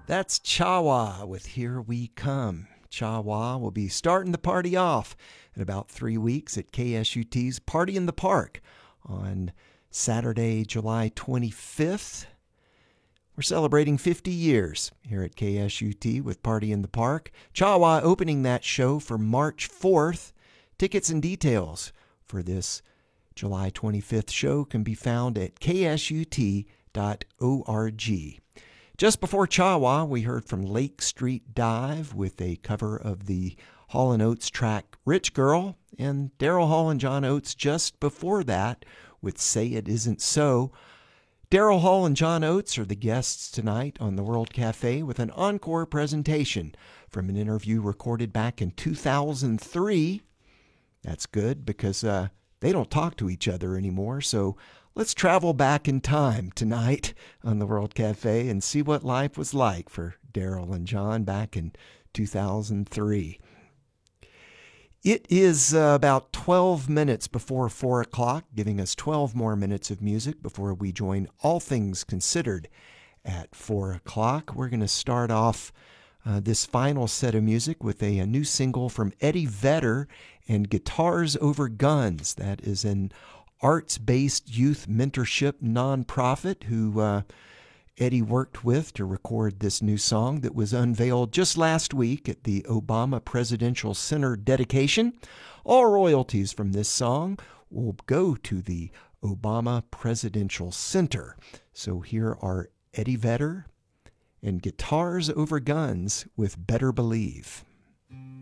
That's Chawa with Here We Come. Chawa will be starting the party off in about 3 weeks at KSUT's Party in the Park on Saturday, July 25th. We're celebrating 50 years here at KSUT with Party in the Park. Chawa opening that show for March 4th. Tickets and details for this July 25th show can be found at ksut.org. Just before Chawa, we heard from Lake Street Dive with a cover of the Hall & Oates track Rich Girl, and Daryl Hall and John Oates just before that with Say It Isn't So. Daryl Hall and John Oates are the guests tonight on the World Cafe with an encore presentation from an interview recorded back in 2003. That's good because they don't talk to each other anymore, so let's travel back in time tonight on the World Cafe and see what life was like for Daryl and John back in 2003. It is about 12 minutes before 4 o'clock, giving us 12 more minutes of music before we join All Things Considered at 4 o'clock. We're going to start off this final set of music with a new single from Eddie Vedder and Guitars Over Guns. That is an arts-based youth mentorship nonprofit who Eddie worked with to record this new song that was unveiled just last week at the Obama Presidential Center dedication. All royalties from this song will go to the Obama Presidential Center. So here are Eddie Vedder and Guitars Over Guns with Better Believe.